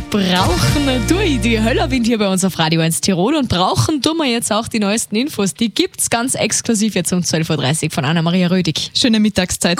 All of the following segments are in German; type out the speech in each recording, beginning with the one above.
Brauchen durch die Höllerwind hier bei uns auf Radio 1 Tirol und brauchen tun wir jetzt auch die neuesten Infos. Die gibt's ganz exklusiv jetzt um 12.30 Uhr von Anna-Maria Rödig. Schöne Mittagszeit.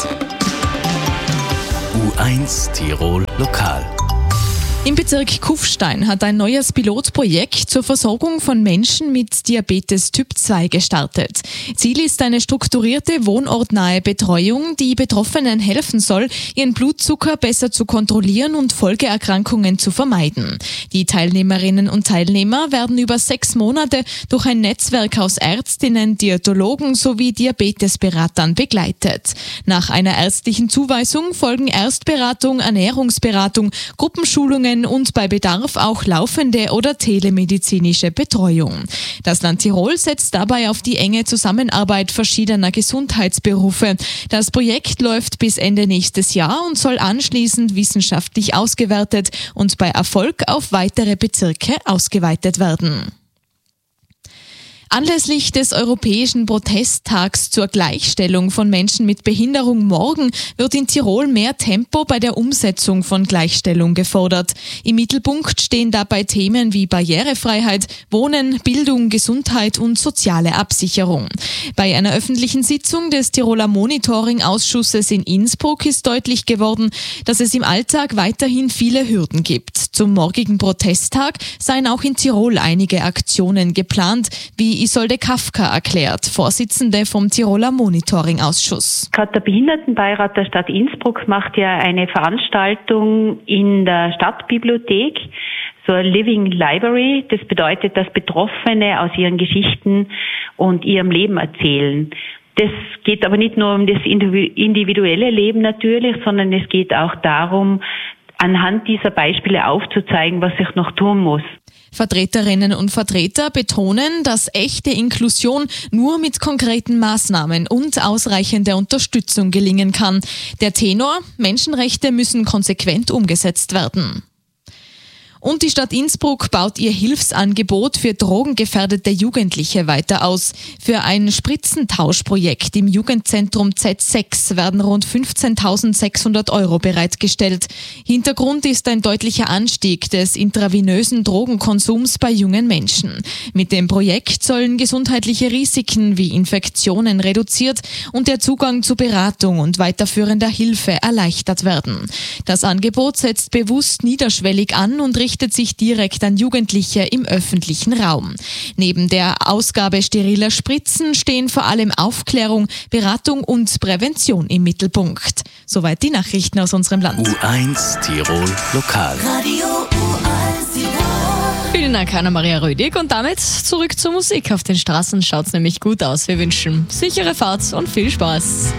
U1 Tirol Lokal. Im Bezirk Kufstein hat ein neues Pilotprojekt zur Versorgung von Menschen mit Diabetes Typ 2 gestartet. Ziel ist eine strukturierte wohnortnahe Betreuung, die Betroffenen helfen soll, ihren Blutzucker besser zu kontrollieren und Folgeerkrankungen zu vermeiden. Die Teilnehmerinnen und Teilnehmer werden über 6 Monate durch ein Netzwerk aus Ärztinnen, Diätologen sowie Diabetesberatern begleitet. Nach einer ärztlichen Zuweisung folgen Erstberatung, Ernährungsberatung, Gruppenschulungen und bei Bedarf auch laufende oder telemedizinische Betreuung. Das Land Tirol setzt dabei auf die enge Zusammenarbeit verschiedener Gesundheitsberufe. Das Projekt läuft bis Ende nächstes Jahr und soll anschließend wissenschaftlich ausgewertet und bei Erfolg auf weitere Bezirke ausgeweitet werden. Anlässlich des Europäischen Protesttags zur Gleichstellung von Menschen mit Behinderung morgen wird in Tirol mehr Tempo bei der Umsetzung von Gleichstellung gefordert. Im Mittelpunkt stehen dabei Themen wie Barrierefreiheit, Wohnen, Bildung, Gesundheit und soziale Absicherung. Bei einer öffentlichen Sitzung des Tiroler Monitoring-Ausschusses in Innsbruck ist deutlich geworden, dass es im Alltag weiterhin viele Hürden gibt. Zum morgigen Protesttag seien auch in Tirol einige Aktionen geplant, wie Isolde Kafka erklärt, Vorsitzende vom Tiroler Monitoring-Ausschuss. Gerade der Behindertenbeirat der Stadt Innsbruck macht ja eine Veranstaltung in der Stadtbibliothek, so eine Living Library. Das bedeutet, dass Betroffene aus ihren Geschichten und ihrem Leben erzählen. Das geht aber nicht nur um das individuelle Leben natürlich, sondern es geht auch darum, anhand dieser Beispiele aufzuzeigen, was sich noch tun muss. Vertreterinnen und Vertreter betonen, dass echte Inklusion nur mit konkreten Maßnahmen und ausreichender Unterstützung gelingen kann. Der Tenor: Menschenrechte müssen konsequent umgesetzt werden. Und die Stadt Innsbruck baut ihr Hilfsangebot für drogengefährdete Jugendliche weiter aus. Für ein Spritzentauschprojekt im Jugendzentrum Z6 werden rund 15.600 € bereitgestellt. Hintergrund ist ein deutlicher Anstieg des intravenösen Drogenkonsums bei jungen Menschen. Mit dem Projekt sollen gesundheitliche Risiken wie Infektionen reduziert und der Zugang zu Beratung und weiterführender Hilfe erleichtert werden. Das Angebot setzt bewusst niederschwellig an und richtet sich direkt an Jugendliche im öffentlichen Raum. Neben der Ausgabe steriler Spritzen stehen vor allem Aufklärung, Beratung und Prävention im Mittelpunkt. Soweit die Nachrichten aus unserem Land. U1 Tirol Lokal. Radio U1 Tirol. Vielen Dank, Anna-Maria Rödig. Und damit zurück zur Musik. Auf den Straßen schaut's nämlich gut aus. Wir wünschen sichere Fahrt und viel Spaß.